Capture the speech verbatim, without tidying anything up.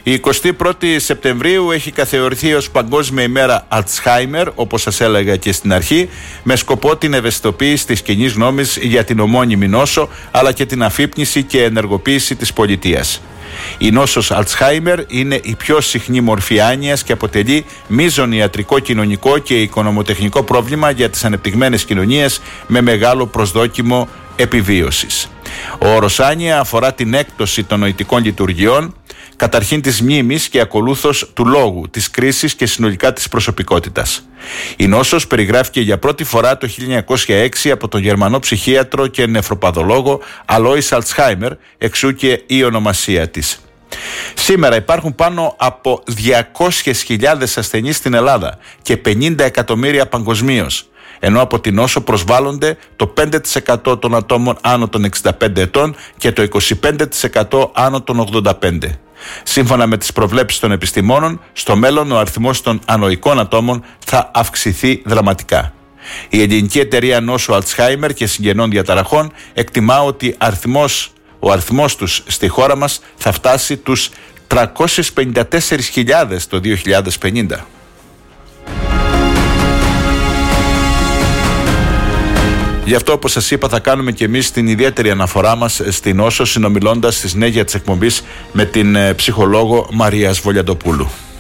Η εικοστή πρώτη Σεπτεμβρίου έχει καθιερωθεί ως Παγκόσμια ημέρα Αλτσχάιμερ, όπως σας έλεγα και στην αρχή, με σκοπό την ευαισθητοποίηση της κοινής γνώμης για την ομώνυμη νόσο, αλλά και την αφύπνιση και ενεργοποίηση της πολιτείας. Η νόσος Αλτσχάιμερ είναι η πιο συχνή μορφή άνοιας και αποτελεί μείζον ιατρικό, κοινωνικό και οικονομοτεχνικό πρόβλημα για τις ανεπτυγμένες κοινωνίες με μεγάλο προσδόκιμο επιβίωσης. Ο όρος άνοια αφορά την έκπτωση των νοητικών λειτουργιών, καταρχήν της μνήμης και ακολούθως του λόγου, της κρίσης και συνολικά της προσωπικότητας. Η νόσος περιγράφηκε για πρώτη φορά το χίλια εννιακόσια έξι από τον Γερμανό ψυχίατρο και νεφροπαθολόγο Αλόις Αλτσχάιμερ, εξού και η ονομασία της. Σήμερα υπάρχουν πάνω από διακόσιες χιλιάδες ασθενείς στην Ελλάδα και πενήντα εκατομμύρια παγκοσμίως, ενώ από την νόσο προσβάλλονται το πέντε τοις εκατό των ατόμων άνω των εξήντα πέντε ετών και το είκοσι πέντε τοις εκατό άνω των ογδόντα πέντε. Σύμφωνα με τις προβλέψεις των επιστημόνων, στο μέλλον ο αριθμός των ανοικών ατόμων θα αυξηθεί δραματικά. Η Ελληνική Εταιρεία Νόσου Αλτσχάιμερ και Συγγενών Διαταραχών εκτιμά ότι αριθμός, ο αριθμός τους στη χώρα μας θα φτάσει τους τριακόσιες πενήντα τέσσερις χιλιάδες το δύο χιλιάδες πενήντα. Γι' αυτό, όπως σας είπα, θα κάνουμε και εμείς την ιδιαίτερη αναφορά μας στην νόσο, συνομιλώντας στη συνέχεια της εκπομπής με την ψυχολόγο Μαρία Σβολιαντοπούλου.